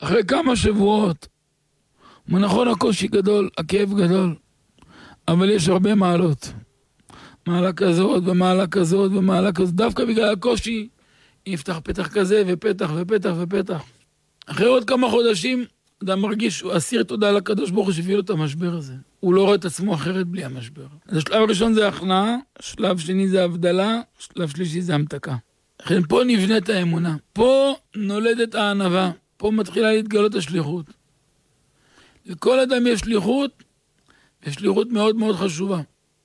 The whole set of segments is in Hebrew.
אחרי כמה שבועות, נכון הקושי גדול, הכאב גדול, אבל יש הרבה מעלות. מעלה כזאת ומעלה כזאת ומעלה כזאת, דווקא בגלל הקושי, יפתח פתח כזה ופתח ופתח ופתח. אחרי עוד כמה חודשים, אדם מרגיש שהוא אסיר תודה לקדוש ברוך הוא שהביא לו את המשבר הזה. הוא לא רואה את עצמו אחרת בלי המשבר. אז השלב הראשון זה הכנעה, שלב שני זה הבדלה, שלב שלישי זה המתקה. לכן פה נבנית האמונה, פה נולדת הענווה, פה מתחילה להתגלות השליחות. לכל אדם יש שליחות, ושליחות מאוד מאוד חשובה.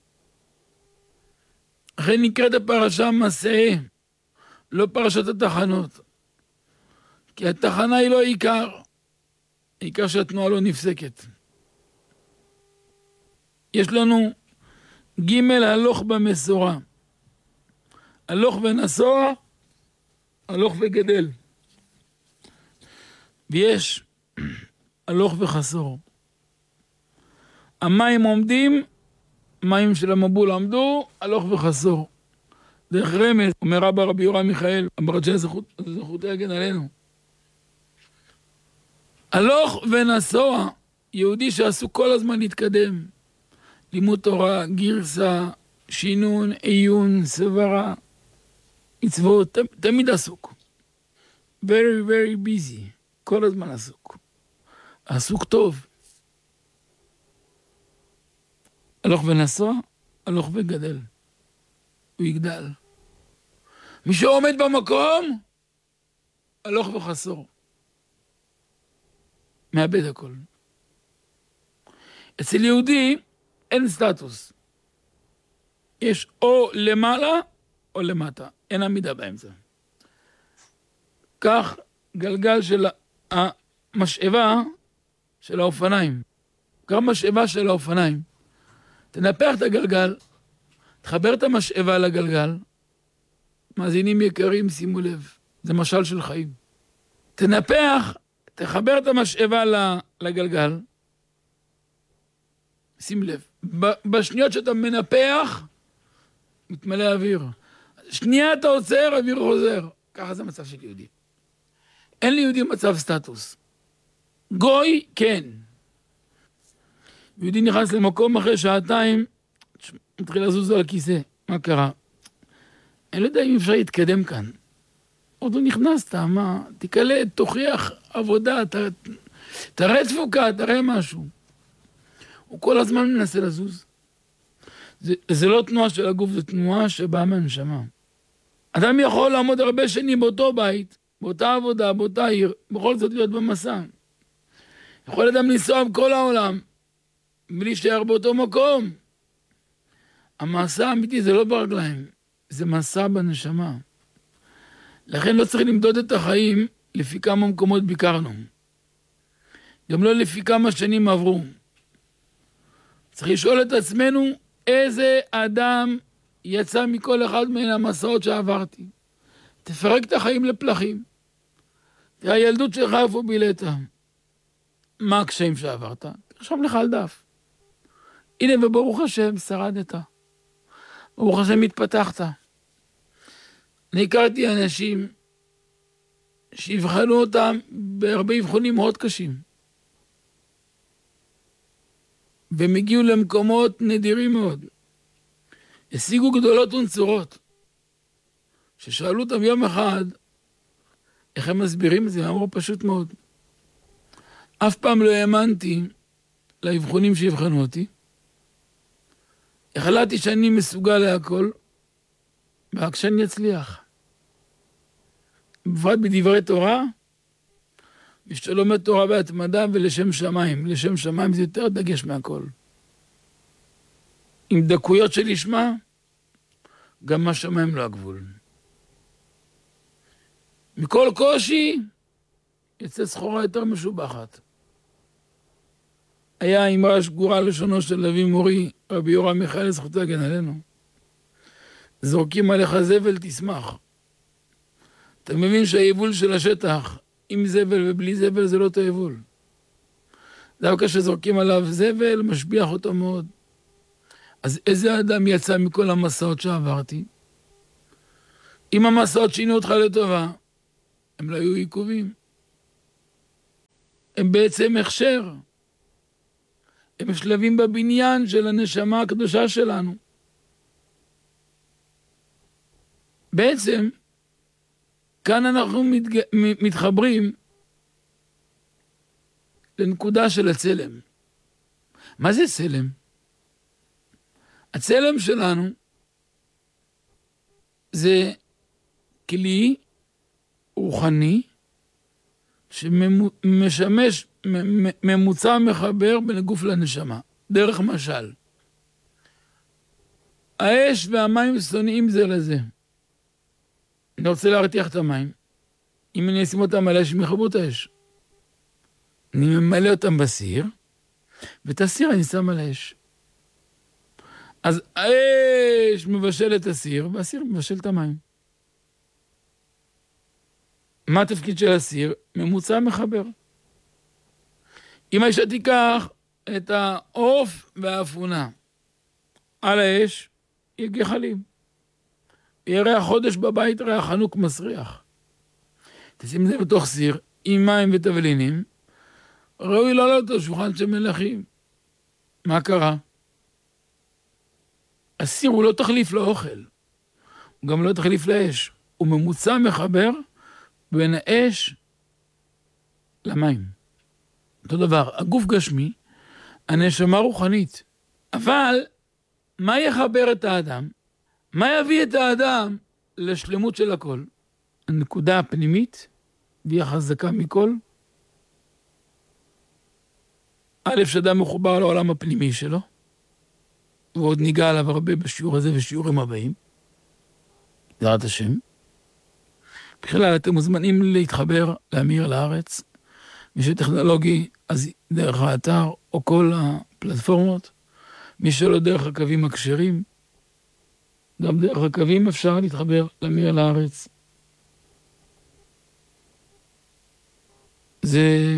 לכן נקראת הפרשה מסעה, לא פרשת התחנות. כי התחנה היא לא עיקר, העיקר שהתנועה לא נפסקת. יש לנו ג' הלוך במסורה. הלוך ונסוע, הלוך וגדל. ויש הלוך וחסור. המים עומדים, מים של המבול עמדו, הלוך וחסור. דרך רמז, אומר רבא רבי יורם מיכאל, הברצ'ה זכותי יגן עלינו. הלוך ונסוע, יהודי שעשו כל הזמן להתקדם. לימוד תורה, גרסה, שינון, עיון, סברה, מצוות, תמיד עסוק. very very busy, כל הזמן עסוק. עסוק טוב. הלוך ונסוע, הלוך וגדל. הוא יגדל. מי שעומד במקום, הלוך וחסור. מאבד הכל. אצל יהודי אין סטטוס. יש או למעלה או למטה. אין עמידה באמצע. כך גלגל של המשאבה של האופניים. גם משאבה של האופניים. תנפח את הגלגל, תחבר את המשאבה לגלגל. מאזינים יקרים, שימו לב. זה משל של חיים. תנפח, תחבר את המשאבה לגלגל. שים לב. בשניות שאתה מנפח, מתמלא אוויר. שנייה אתה עוצר, אוויר חוזר. ככה זה מצב של יהודי. אין ליהודי מצב סטטוס. גוי, כן. יהודי נכנס למקום אחרי שעתיים, מתחיל לזוז על הכיסא. מה קרה? אני לא יודע אם אפשר להתקדם כאן. עוד לא נכנסת, מה? תקלט, תוכיח עבודה, תראה תפוקה, תראה משהו. הוא כל הזמן מנסה לזוז. זה לא תנועה של הגוף, זה תנועה שבאה מהנשמה. אדם יכול לעמוד הרבה שנים באותו בית, באותה עבודה, באותה עיר, בכל זאת להיות במסע. יכול אדם לנסוע בכל העולם, ולהישאר באותו מקום. המסע האמיתי זה לא ברגליים, זה מסע בנשמה. לכן לא צריך למדוד את החיים לפי כמה מקומות ביקרנו. גם לא לפי כמה שנים עברו. צריך לשאול את עצמנו איזה אדם יצא מכל אחד מן המסעות שעברתי. תפרק את החיים לפלחים. תראה, הילדות שלך איפה בילת. מה הקשיים שעברת? תרשום לך על דף. הנה, וברוך השם, שרדת. ברוך השם, התפתחת. אני הכרתי אנשים שהבחנו אותם בהרבה אבחונים מאוד קשים. והם הגיעו למקומות נדירים מאוד. השיגו גדולות ונצורות. ששאלו אותם יום אחד, איך הם מסבירים את זה? אמרו פשוט מאוד. אף פעם לא האמנתי לאבחונים שהבחנו אותי. החלטתי שאני מסוגל להכל, רק שאני אצליח. בפרט בדברי תורה, ושלומד תורה בהתמדה ולשם שמיים. לשם שמיים זה יותר דגש מהכל. עם דקויות של ישמע, גם מה שמיים לא הגבול. מכל קושי, יצא סחורה יותר משובחת. היה אמרה שגורה לשונו של אבי מורי, רבי יורם מיכאל, זכותו יגן עלינו. זורקים עליך זבל, תשמח. אתה מבין שהיבול של השטח, עם זבל ובלי זבל, זה לא אותו יבול. דווקא שזורקים עליו זבל, משביח אותו מאוד. אז איזה אדם יצא מכל המסעות שעברתי? אם המסעות שינו אותך לטובה, הם לא היו עיכובים. הם בעצם הכשר. הם שלבים בבניין של הנשמה הקדושה שלנו. בעצם, כאן אנחנו מתחברים לנקודה של הצלם. מה זה צלם? הצלם שלנו זה כלי רוחני שמשמש ממוצע מחבר בין הגוף לנשמה, דרך משל. האש והמים שונאים זה לזה. אני רוצה להרתיח את המים. אם אני אשים אותם על האש, הם יחברו את האש. אני ממלא אותם בסיר, ואת הסיר אני שם על האש. אז האש מבשל את הסיר, והסיר מבשל את המים. מה התפקיד של הסיר? ממוצע מחבר. אם האישה תיקח את העוף והאפונה על האש, יהיה גחלים. יהיה ריח חודש בבית, ריח חנוק מסריח. תשים את זה בתוך סיר, עם מים ותבלינים, ראוי לעלות על שולחן של מלכים. מה קרה? הסיר הוא לא תחליף לאוכל, הוא גם לא תחליף לאש, הוא ממוצע מחבר בין האש למים. אותו דבר, הגוף גשמי, הנשמה רוחנית. אבל מה יחבר את האדם? מה יביא את האדם לשלמות של הכל? הנקודה הפנימית, והיא החזקה מכל. א', שאדם מחובר לעולם הפנימי שלו, ועוד ניגע עליו הרבה בשיעור הזה ושיעורים הבאים, בעזרת השם. בכלל, אתם מוזמנים להתחבר לאמיר לארץ, מי שטכנולוגי, אז דרך האתר או כל הפלטפורמות, מי שלא דרך הקווים הכשרים, גם דרך הקווים אפשר להתחבר לאמיר לארץ. זה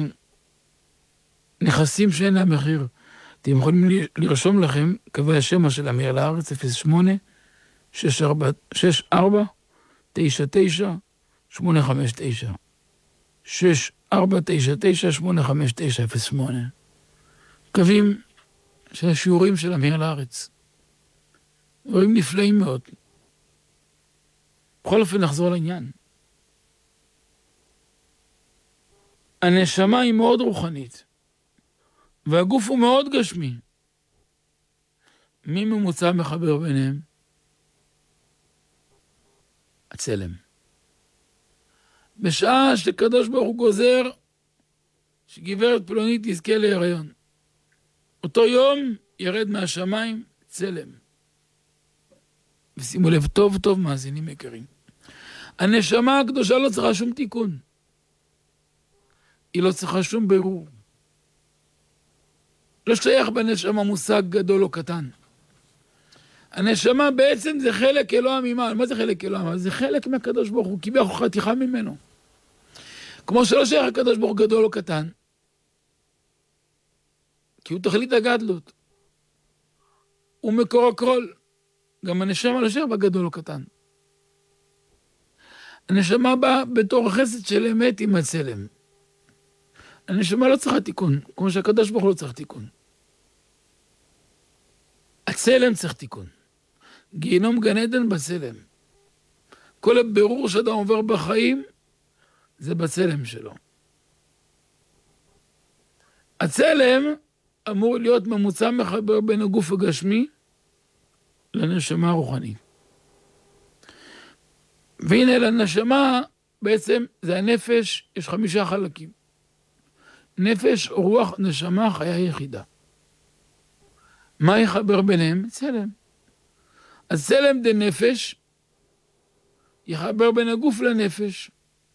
נכסים שאין להם מחיר. אתם יכולים לרשום לכם קווי השמע של אמיר לארץ, 08 64 99 859 6499 859 08. קווים של השיעורים של אמיר לארץ. דברים נפלאים מאוד. בכל אופן נחזור לעניין. הנשמה היא מאוד רוחנית, והגוף הוא מאוד גשמי. מי ממוצע מחבר ביניהם? הצלם. בשעה שקדוש ברוך הוא גוזר שגברת פלונית תזכה להיריון, אותו יום ירד מהשמיים צלם. ושימו לב טוב טוב מאזינים יקרים. הנשמה הקדושה לא צריכה שום תיקון. היא לא צריכה שום בירור. לא שייך בנשמה מושג גדול או קטן. הנשמה בעצם זה חלק אלוה ממעל. מה זה חלק אלוה ממעל? זה חלק מהקדוש ברוך הוא, קיבל חתיכה ממנו. כמו שלא שייך הקדוש ברוך הוא גדול או קטן, כי הוא תכלית הגדלות. הוא מקור הכל. גם הנשמה לא שייך בגדול או קטן. הנשמה באה בתור חסד של אמת עם הצלם. הנשמה לא צריכה תיקון, כמו שהקדוש ברוך הוא לא צריך תיקון. הצלם צריך תיקון. גיהינום גן עדן בצלם. כל הבירור שאדם עובר בחיים, זה בצלם שלו. הצלם אמור להיות ממוצע מחבר בין הגוף הגשמי לנשמה הרוחנית. והנה לנשמה בעצם זה הנפש, יש 5 חלקים. נפש, רוח, נשמה, חיה יחידה. מה יחבר ביניהם? צלם. אז צלם דה נפש יחבר בין הגוף לנפש.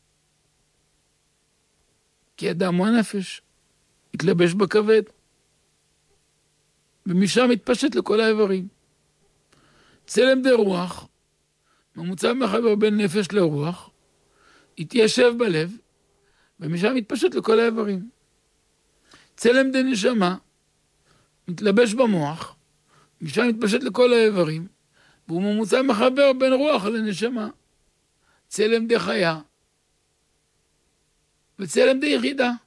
כי אדם הוא הנפש, יתלבש בכבד, ומשם יתפשט לכל האיברים. צלם דה רוח, ממוצע מחבר בין נפש לרוח, יתיישב בלב, ומשם יתפשט לכל האיברים. צלם דה נשמה, מתלבש במוח, משם מתפשט לכל האיברים, והוא ממוצע מחבר בין רוח לנשמה. צלם דה חיה, וצלם דה יחידה.